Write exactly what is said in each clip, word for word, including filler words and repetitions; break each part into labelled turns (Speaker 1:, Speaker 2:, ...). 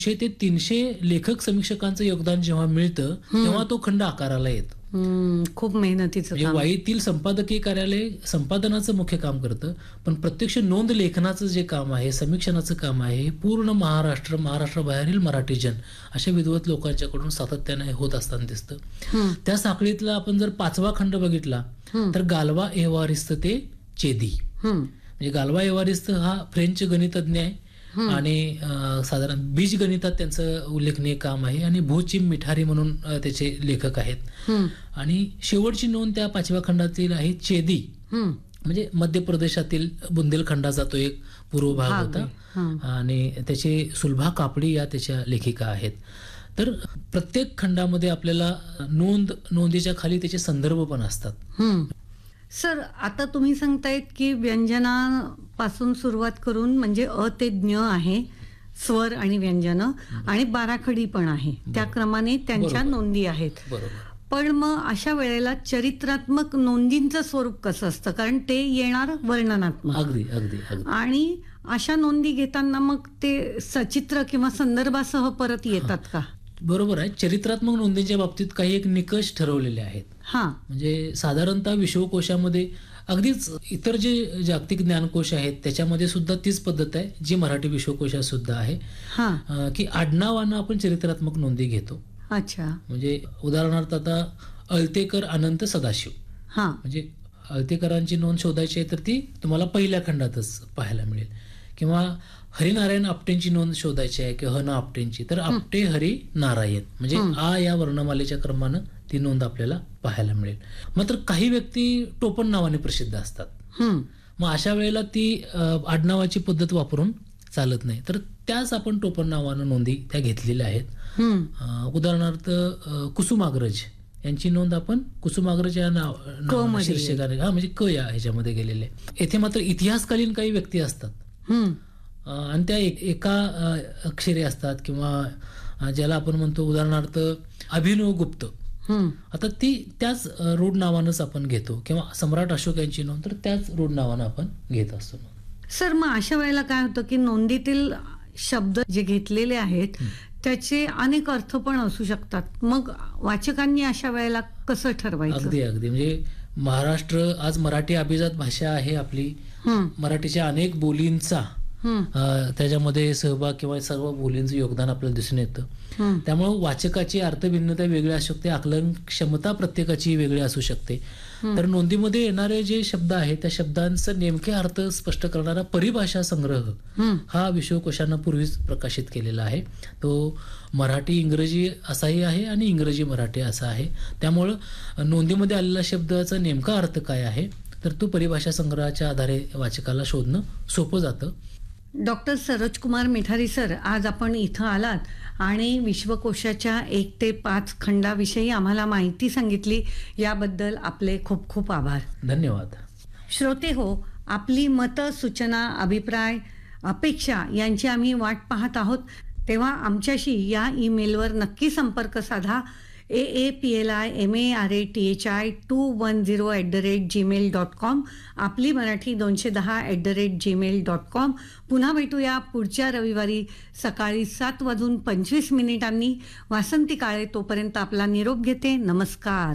Speaker 1: शे ते तीनशे लेखक समीक्षकांचं योगदान जेव्हा मिळतं तेव्हा तो खंड आकाराला येतो.
Speaker 2: हम्म, खूप मेहनतीचं
Speaker 1: म्हणजे
Speaker 2: काम.
Speaker 1: वाईतील संपादकीय कार्यालय संपादनाचं मुख्य काम करतं, पण प्रत्यक्ष नोंद लेखनाचं जे काम आहे, समीक्षणाचं काम आहे, हे पूर्ण महाराष्ट्र महाराष्ट्राबाहेरील मराठी जन अशा विद्वत लोकांच्याकडून सातत्याने होत असताना दिसतं.
Speaker 2: हम्म,
Speaker 1: त्या साखळीतला आपण जर पाचवा खंड बघितला
Speaker 2: हम्म,
Speaker 1: तर गाल्वा एव्हारिस्त ते चेदी.
Speaker 2: हम्म,
Speaker 1: म्हणजे गाल्वा एव्हारिस्त हा फ्रेंच गणितज्ञ आहे आणि अं, साधारण बीजगणितात त्यांचं उल्लेखनीय काम आहे आणि भूचिम मिठारी म्हणून अं, त्याचे लेखक आहेत.
Speaker 2: हम्म,
Speaker 1: आणि शेवटची नोंद त्या पाचव्या खंडातील आहे चेदी,
Speaker 2: हम्म.
Speaker 1: म्हणजे मध्य प्रदेशातील बुंदेलखंडाचा तो एक पूर्व भाग
Speaker 2: भाग
Speaker 1: होता
Speaker 2: आहे. हं.
Speaker 1: आणि त्याचे सुलभा कापडी या त्याच्या लेखिका आहेत. तर प्रत्येक खंडामध्ये आपल्याला नोंद नोंदीच्या खाली त्याचे संदर्भ पण असतात.
Speaker 2: हम्म. सर, आता तुम्ही सांगतायत की व्यंजनापासून सुरुवात करून म्हणजे अ ते ज्ञ आहे, स्वर आणि व्यंजन आणि बाराखडी पण आहे, त्या क्रमाने त्यांच्या
Speaker 1: बरोबर.
Speaker 2: नोंदी आहेत.
Speaker 1: बरोबर.
Speaker 2: पण मग अशा वेळेला चरित्रात्मक नोंदींचं स्वरूप कसं असतं, कारण ते येणार वर्णनात्मक,
Speaker 1: अगदी अगदी अगदी
Speaker 2: आणि अशा नोंदी घेताना मग ते सचित्र किंवा संदर्भासह परत येतात का?
Speaker 1: बरोबर आहे. चरित्रात्मक नोंदींच्या बाबतीत काही एक निकष ठरवलेले आहेत.
Speaker 2: हा.
Speaker 1: म्हणजे साधारणतः विश्वकोशामध्ये अगदीच इतर जे जागतिक ज्ञानकोश आहेत त्याच्यामध्ये सुद्धा तीच पद्धत आहे जी मराठी विश्वकोशात सुद्धा आहे.
Speaker 2: हा.
Speaker 1: अं, की आडनावानं आपण चरित्रात्मक नोंदी घेतो.
Speaker 2: अच्छा.
Speaker 1: म्हणजे उदाहरणार्थ आता अळतेकर अनंत सदाशिव,
Speaker 2: हा.
Speaker 1: म्हणजे अळतेकरांची नोंद शोधायची आहे तर ती तुम्हाला पहिल्या खंडातच पाहायला मिळेल. किंवा हरिनारायण आपटेंची नोंद शोधायची आहे किंवा हन आपटेंची तर आपटे हरी नारायण म्हणजे आ या वर्णमालेच्या क्रमानं ती नोंद आपल्याला पाहायला मिळेल. मात्र काही व्यक्ती टोपण नावाने प्रसिद्ध असतात.
Speaker 2: हम्म.
Speaker 1: मग अशा वेळेला ती अं, आडनावाची पद्धत वापरून चालत नाही, तर त्याच आपण टोपण नावानं नोंदी त्या घेतलेल्या आहेत.
Speaker 2: हम्म.
Speaker 1: अं, उदाहरणार्थ अं, कुसुमाग्रज यांची नोंद आपण कुसुमाग्रज या नाव नावानं
Speaker 2: मध्ये
Speaker 1: शीर्षकाने हा म्हणजे क या ह्याच्यामध्ये गेलेले आहे. येथे मात्र इतिहासकालीन काही व्यक्ती असतात
Speaker 2: हम्म.
Speaker 1: अं, आणि त्या एक- एका अं, अक्षरे असतात किंवा अं, ज्याला आपण म्हणतो उदाहरणार्थ अभिनव गुप्त,
Speaker 2: हम्म.
Speaker 1: आता ती त्याच अं, रूढ नावानंच आपण घेतो. किंवा सम्राट अशोक यांची नोंद तर त्याच रूढ नावानं आपण घेत असतो.
Speaker 2: सर, मग अशा वेळेला काय होतं की नोंदीतील शब्द जे घेतलेले आहेत त्याचे अनेक अर्थ पण असू शकतात, मग वाचकांनी अशा वेळेला कसं ठरवायचं?
Speaker 1: अगदी अगदी म्हणजे महाराष्ट्र आज मराठी अभिजात भाषा आहे आपली.
Speaker 2: हम्म.
Speaker 1: मराठीच्या अनेक बोलींचा
Speaker 2: हम्म.
Speaker 1: अं, त्याच्यामध्ये सहभाग किंवा सर्व बोलींचं योगदान आपल्याला दिसून येतं.
Speaker 2: हम्म.
Speaker 1: त्यामुळे वाचकाची अर्थभिन्नता वेगळी असू शकते, आकलन क्षमता प्रत्येकाची वेगळी असू शकते. तर नोंदीमध्ये येणारे जे शब्द आहेत त्या शब्दांचा नेमके अर्थ स्पष्ट करणारा परिभाषा संग्रह
Speaker 2: हम्म.
Speaker 1: हा विश्वकोशानं पूर्वीच प्रकाशित केलेला आहे. तो मराठी इंग्रजी असाही आहे आणि इंग्रजी मराठी असा आहे. त्यामुळं नोंदीमध्ये आलेल्या शब्दाचा नेमका अर्थ काय आहे तर तो परिभाषा संग्रहाच्या आधारे वाचकाला शोधणं सोपं जातं.
Speaker 2: डॉक्टर सरोजकुमार मिठारी सर, आज आपण इथं आलात आणि विश्वकोशाच्या एक ते पाच खंडाविषयी आम्हाला माहिती सांगितली, याबद्दल आपले खूप खूप आभार.
Speaker 1: धन्यवाद.
Speaker 2: श्रोते हो, आपली मतं, सूचना, अभिप्राय, अपेक्षा यांची आम्ही वाट पाहत आहोत. तेव्हा आमच्याशी या ईमेलवर नक्की संपर्क साधा. ए A P L I M A R A T H I to one zero at the rate Gmail dot com, आपली मराठी दोनशे दहा at the rate Gmail dot com. पुन्हा भेटूया पुढच्या रविवारी सकाळी सात वाजून पंचवीस मिनिटांनी. वासंती काळे तोपर्यंत आपला निरोप घेते. नमस्कार.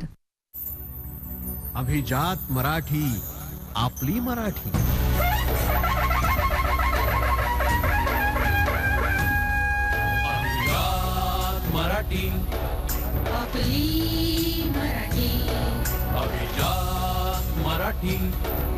Speaker 3: अभिजात मराठी, आपली मराठी.
Speaker 4: अभिजात मराठी,
Speaker 5: आपली मराठी.
Speaker 4: अभिजात मराठी.